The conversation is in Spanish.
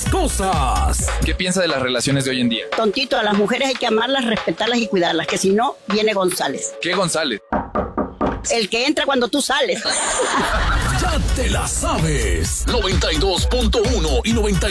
cosas. ¿Qué piensa de las relaciones de hoy en día? Tontito, a las mujeres hay que amarlas, respetarlas y cuidarlas, que si no, viene González. ¿Qué González? El que entra cuando tú sales. Ya te la sabes. 92.1 y 90.